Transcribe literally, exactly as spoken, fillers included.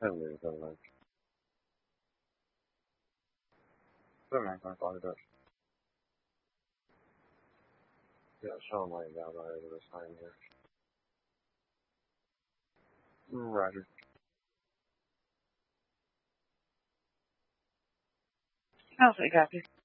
Hell yeah, that like. That man can't call it up. Yeah, show him laying down right over this time here. Roger. How's it, copy?